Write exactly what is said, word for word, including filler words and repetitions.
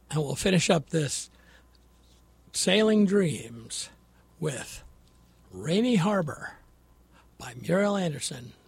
And we'll finish up this Sailing Dreams with Rainy Harbor by Muriel Anderson.